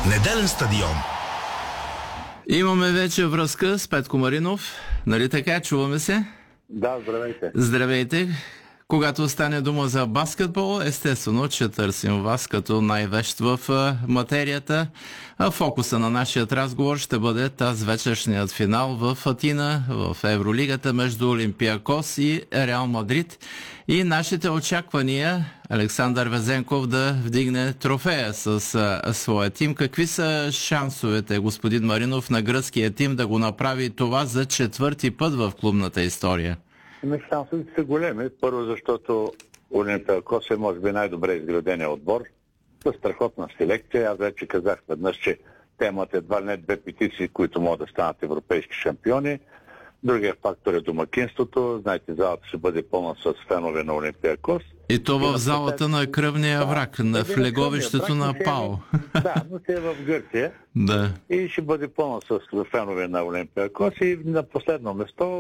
Неделен стадион. Имаме вече връзка с Петко Маринов. Нали така? Чуваме се? Да, здравейте. Здравейте. Когато стане дума за баскетбол, естествено, че търсим вас като най-вещ в материята. Фокуса на нашия разговор ще бъде тази вечершният финал в Атина, в Евролигата между Олимпиакос и Реал Мадрид. И нашите очаквания Александър Везенков да вдигне трофея с своя тим. Какви са шансовете, господин Маринов, на гръцкия тим да го направи това за четвърти път в клубната история? Шансовете са големи. Първо, защото Олимпиакос е може би най-добре изградения отбор. С страхотна селекция. Аз вече казах веднъж, че темата едва не две петиции, които могат да станат европейски шампиони. Другия фактор е домакинството. Знаете, залата ще бъде пълна с фенове на Олимпиакос. И то в залата на кръвния враг, в леговището на ПАО. Да, но се е в Гърция. Да. И ще бъде пълна с фенове на Олимпиакос. И на последно место